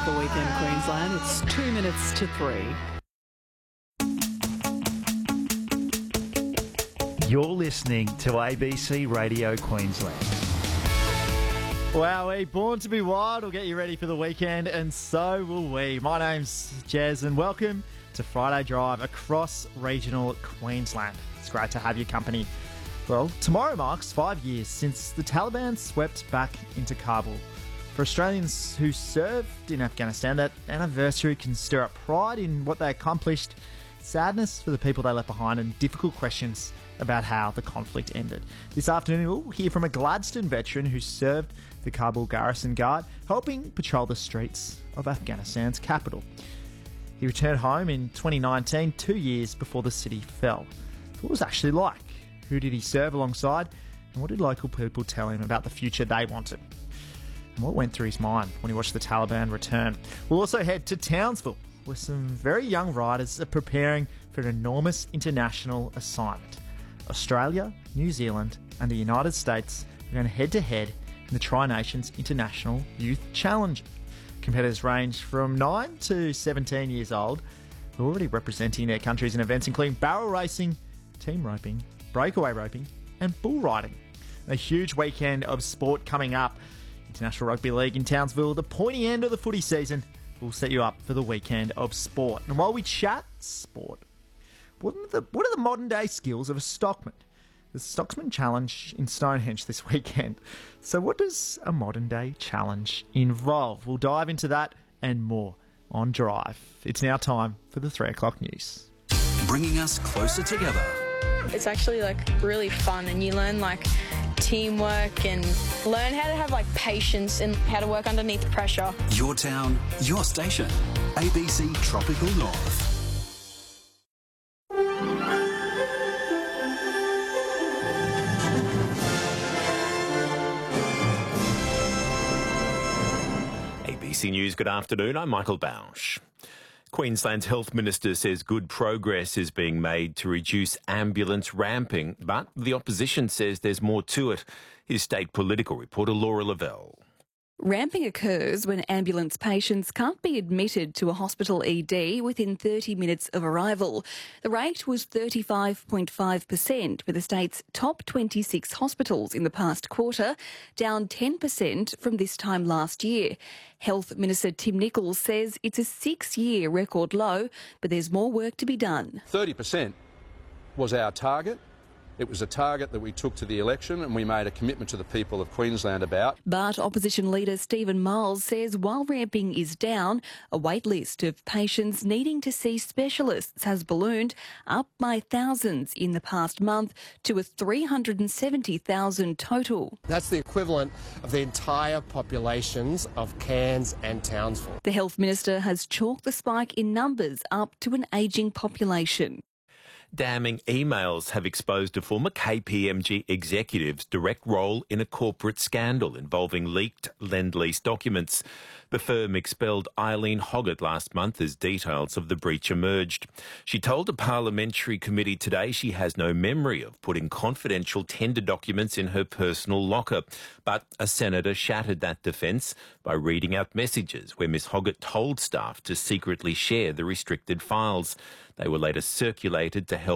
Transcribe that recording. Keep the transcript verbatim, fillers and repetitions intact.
wonderful weekend, Queensland. It's two minutes to three. You're listening to A B C Radio Queensland. Wow, we Born to be Wild will get you ready for the weekend, and so will we. My name's Jez, and welcome to Friday Drive across regional Queensland. It's great to have your company. Well, tomorrow marks five years since the Taliban swept back into Kabul. For Australians who served in Afghanistan, that anniversary can stir up pride in what they accomplished, sadness for the people they left behind, and difficult questions about how the conflict ended. This afternoon, we'll hear from a Gladstone veteran who served the Kabul Garrison Guard, helping patrol the streets of Afghanistan's capital. He returned home in twenty nineteen, two years before the city fell. What was it actually like? Who did he serve alongside? And what did local people tell him about the future they wanted? And what went through his mind when he watched the Taliban return? We'll also head to Townsville, where some very young riders are preparing for an enormous international assignment. Australia, New Zealand and the United States are going head-to-head in the Tri-Nations International Youth Challenge. Competitors range from nine to seventeen years old, who are already representing their countries in events including barrel racing, team roping, breakaway roping and bull riding. A huge weekend of sport coming up. International Rugby League in Townsville, the pointy end of the footy season, will set you up for the weekend of sport. And while we chat sport, What are, the, what are the modern day skills of a stockman? The Stocksman Challenge in Stonehenge this weekend. So what does a modern day challenge involve? We'll dive into that and more on Drive. It's now time for the three o'clock news. Bringing us closer together. It's actually like really fun, and you learn like teamwork and learn how to have like patience and how to work underneath pressure. Your town, your station. A B C Tropical North. A B C News, good afternoon. I'm Michael Bausch. Queensland's Health Minister says good progress is being made to reduce ambulance ramping, but the opposition says there's more to it. Here's state political reporter Laura Lavelle. Ramping occurs when ambulance patients can't be admitted to a hospital E D within thirty minutes of arrival. The rate was thirty-five point five percent for the state's top twenty-six hospitals in the past quarter, down ten percent from this time last year. Health Minister Tim Nicholls says it's a six-year record low, but there's more work to be done. thirty percent was our target. It was a target that we took to the election and we made a commitment to the people of Queensland about. But opposition leader Stephen Miles says while ramping is down, a wait list of patients needing to see specialists has ballooned up by thousands in the past month to a three hundred seventy thousand total. That's the equivalent of the entire populations of Cairns and Townsville. The Health Minister has chalked the spike in numbers up to an ageing population. Damning emails have exposed a former K P M G executive's direct role in a corporate scandal involving leaked Lend-Lease documents. The firm expelled Eileen Hoggett last month as details of the breach emerged. She told a parliamentary committee today she has no memory of putting confidential tender documents in her personal locker. But a senator shattered that defence by reading out messages where Miss Hoggett told staff to secretly share the restricted files. They were later circulated to help